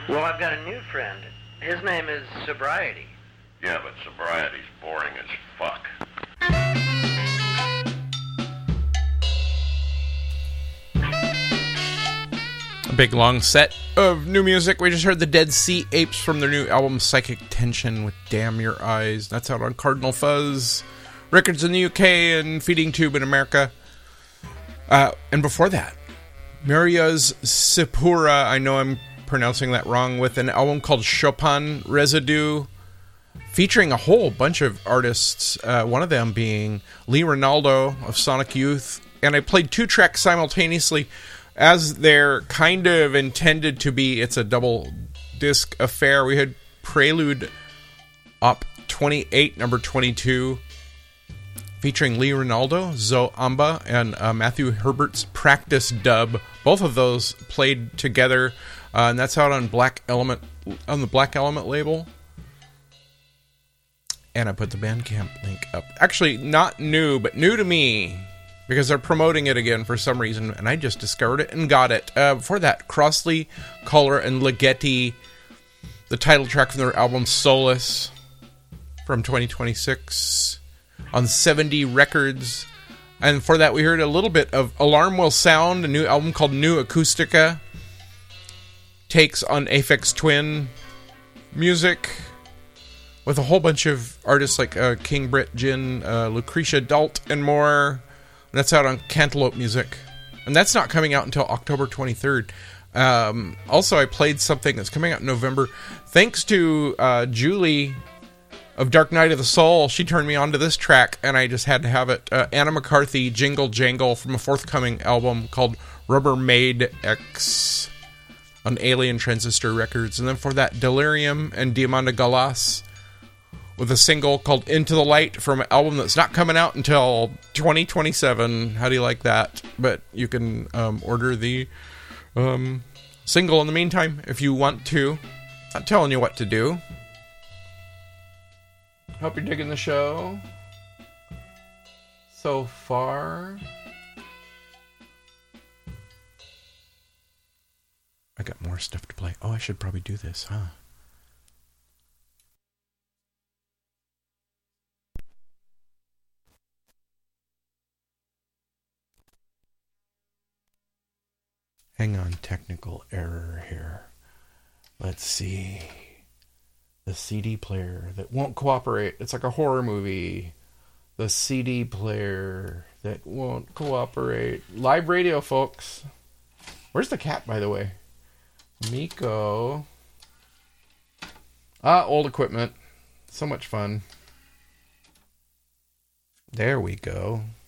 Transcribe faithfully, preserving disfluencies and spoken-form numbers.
Well, I've got a new friend. His name is Sobriety. Yeah, but sobriety's boring as fuck. A big long set of new music. We just heard the Dead Sea Apes from their new album Psychic Tension with Damn Your Eyes. That's out on Cardinal Fuzz Records in the U K and Feeding Tube in America. Uh, and before that, Maria's Sipura, I know I'm pronouncing that wrong, with an album called Chopin Residue, featuring a whole bunch of artists, uh, one of them being Lee Ronaldo of Sonic Youth. And I played two tracks simultaneously, as they're kind of intended to be. It's a double disc affair. We had Prelude Op twenty-eight, number twenty-two, featuring Lee Ronaldo, Zoe Amba, and uh, Matthew Herbert's Practice Dub. Both of those played together, uh, and that's out on Black Element, on the Black Element label. And I put the Bandcamp link up. Actually, not new, but new to me, because they're promoting it again for some reason, and I just discovered it and got it. Uh, before that, Crossley, Kohler, and Ligeti, the title track from their album Solace from twenty twenty-six on seventy Records. And for that, we heard a little bit of Alarm Will Sound, a new album called New Acoustica, takes on Aphex Twin music, with a whole bunch of artists like uh, King Britt, Jin, uh, Lucretia Dalt, and more. And that's out on Cantaloupe Music. And that's not coming out until October twenty-third. Um, also, I played something that's coming out in November. Thanks to uh, Julie of Dark Night of the Soul. She turned me on to this track, and I just had to have it. Uh, Anna McCarthy, Jingle Jangle, from a forthcoming album called Rubbermaid X on Alien Transistor Records. And then for that, Delirium and Diamanda Galas with a single called Into the Light from an album that's not coming out until twenty twenty-seven. How do you like that? But you can um, order the um, single in the meantime if you want to. Not telling you what to do. Hope you're digging the show so far. I got more stuff to play. Oh, I should probably do this, huh? Hang on, technical error here. Let's see. The C D player that won't cooperate. It's like a horror movie. The C D player that won't cooperate. Live radio, folks. Where's the cat, by the way? Miko. Ah, old equipment. So much fun. There we go.